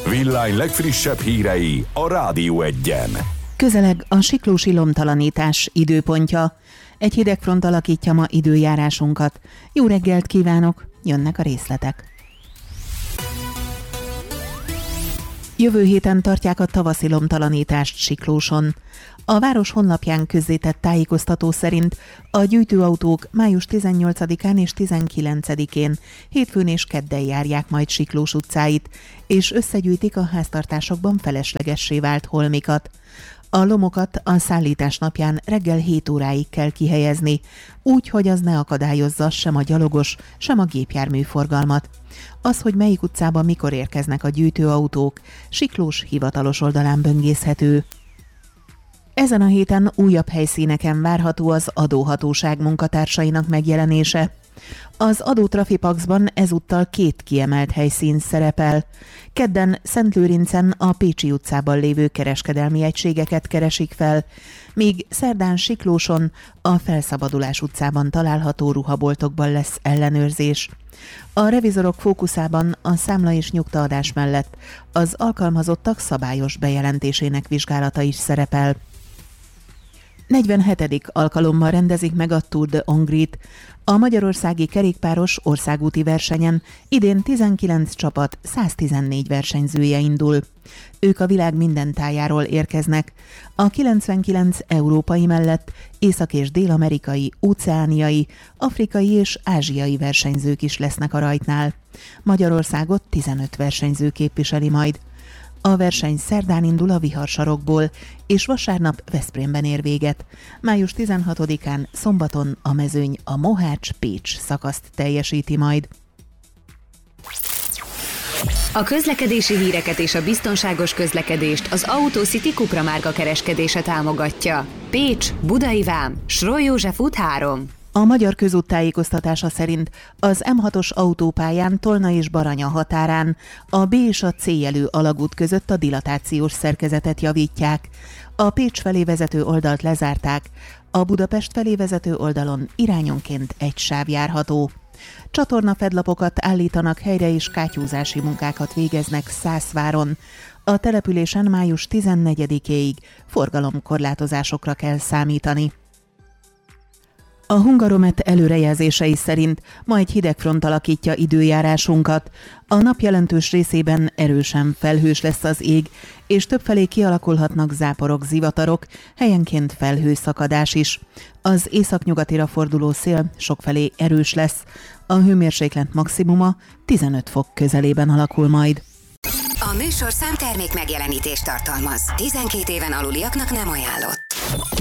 Villány legfrissebb hírei a Rádió Egyen. Közeleg a siklósi lomtalanítás időpontja. Egy hidegfront alakítja ma időjárásunkat. Jó reggelt kívánok, jönnek a részletek. Jövő héten tartják a tavaszi lomtalanítást Siklóson. A város honlapján közzétett tájékoztató szerint a gyűjtőautók május 18-án és 19-én, hétfőn és kedden járják majd Siklós utcáit, és összegyűjtik a háztartásokban feleslegessé vált holmikat. A lomokat a szállítás napján reggel 7 óráig kell kihelyezni, úgy, hogy az ne akadályozza sem a gyalogos, sem a gépjármű forgalmat. Az, hogy melyik utcában mikor érkeznek a gyűjtőautók, Siklós hivatalos oldalán böngészhető. Ezen a héten újabb helyszíneken várható az adóhatóság munkatársainak megjelenése. Az adótrafipaxban ezúttal 2 kiemelt helyszín szerepel. Kedden Szentlőrincen a Pécsi utcában lévő kereskedelmi egységeket keresik fel, míg szerdán Siklóson a Felszabadulás utcában található ruhaboltokban lesz ellenőrzés. A revizorok fókuszában a számla és nyugtaadás mellett az alkalmazottak szabályos bejelentésének vizsgálata is szerepel. 47. alkalommal rendezik meg a Tour de Hongrie-t. A magyarországi kerékpáros országúti versenyen idén 19 csapat 114 versenyzője indul. Ők a világ minden tájáról érkeznek. A 99 európai mellett észak- és dél-amerikai, óceániai, afrikai és ázsiai versenyzők is lesznek a rajtnál. Magyarországot 15 versenyző képviseli majd. A verseny szerdán indul a Viharsarokból, és vasárnap Veszprémben ér véget. Május 16-án szombaton a mezőny a Mohács-Pécs szakaszt teljesíti majd. A közlekedési híreket és a biztonságos közlekedést az Autocity Cupra márka kereskedése támogatja. Pécs, Budai Vám, Sroly József út 3. A Magyar Közút tájékoztatása szerint az M6-os autópályán Tolna és Baranya határán a B és a C jelű alagút között a dilatációs szerkezetet javítják. A Pécs felé vezető oldalt lezárták, a Budapest felé vezető oldalon irányonként egy sáv járható. Csatornafedlapokat állítanak helyre és kátyúzási munkákat végeznek Szászváron. A településen május 14-éig forgalomkorlátozásokra kell számítani. A Hungaromet előrejelzései szerint ma egy hidegfront alakítja időjárásunkat. A nap jelentős részében erősen felhős lesz az ég, és többfelé kialakulhatnak záporok, zivatarok, helyenként felhőszakadás is. Az északnyugatira forduló szél sokfelé erős lesz. A hőmérséklet maximuma 15 fok közelében alakul majd. A műsorszám termék megjelenítést tartalmaz. 12 éven aluliaknak nem ajánlott.